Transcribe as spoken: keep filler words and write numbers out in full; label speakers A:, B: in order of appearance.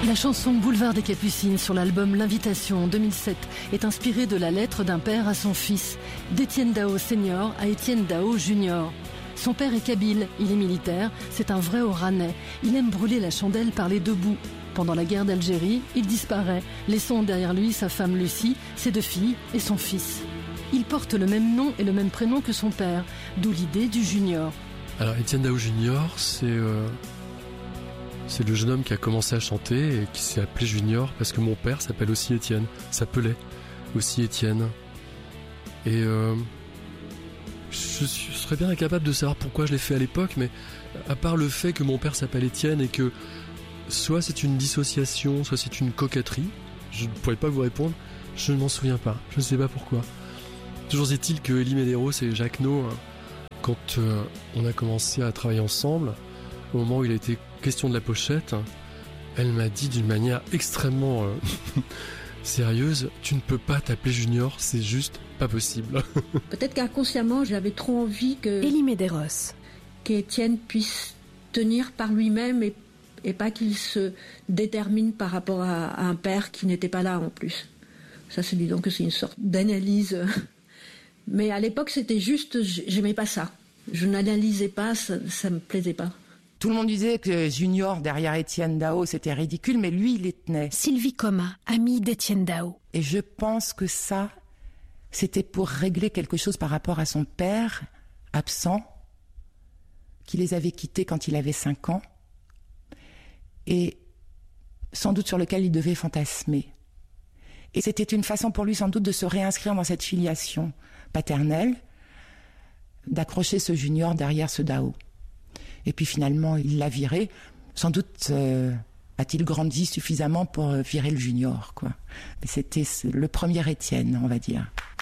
A: La chanson Boulevard des Capucines sur l'album L'Invitation en deux mille sept est inspirée de la lettre d'un père à son fils, d'Étienne Dao Senior à Étienne Dao Junior. Son père est kabyle, il est militaire, c'est un vrai Oranais. Il aime brûler la chandelle par les deux bouts. Pendant la guerre d'Algérie, il disparaît, laissant derrière lui sa femme Lucie, ses deux filles et son fils. Il porte le même nom et le même prénom que son père, d'où l'idée du Junior.
B: Alors Étienne Dao Junior, c'est... Euh... C'est le jeune homme qui a commencé à chanter et qui s'est appelé Junior parce que mon père s'appelle aussi Étienne, s'appelait aussi Étienne. Et euh, je, suis, je serais bien incapable de savoir pourquoi je l'ai fait à l'époque, mais à part le fait que mon père s'appelle Étienne et que soit c'est une dissociation, soit c'est une coquetterie, je ne pourrais pas vous répondre, je ne m'en souviens pas, je ne sais pas pourquoi. Toujours est-il que Elie Medeiros et Jacques No, quand euh, on a commencé à travailler ensemble, au moment où il a été question de la pochette, elle m'a dit d'une manière extrêmement euh, sérieuse, tu ne peux pas t'appeler Junior, c'est juste pas possible.
C: Peut-être qu'inconsciemment j'avais trop envie que
D: Elie Medeiros,
C: qu'Étienne puisse tenir par lui-même et, et pas qu'il se détermine par rapport à, à un père qui n'était pas là en plus. Ça c'est disons que c'est une sorte d'analyse. Mais à l'époque c'était juste, j'aimais pas ça. Je n'analysais pas, ça, ça me plaisait pas.
E: Tout le monde disait que Junior derrière Étienne Dao c'était ridicule, mais lui il les tenait.
D: Sylvie Coma, amie d'Étienne Dao.
E: Et je pense que ça, c'était pour régler quelque chose par rapport à son père, absent, qui les avait quittés quand il avait cinq ans, et sans doute sur lequel il devait fantasmer. Et c'était une façon pour lui sans doute de se réinscrire dans cette filiation paternelle, d'accrocher ce Junior derrière ce Dao. Et puis finalement, il l'a viré. Sans doute euh, a-t-il grandi suffisamment pour virer le Junior, quoi. Mais c'était le premier Étienne, on va dire.